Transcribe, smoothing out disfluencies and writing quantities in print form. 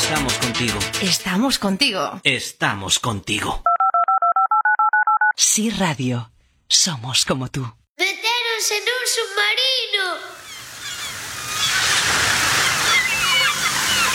Estamos contigo. Estamos contigo. Estamos contigo. Sí Radio. Somos como tú. ¡Meteros en un submarino!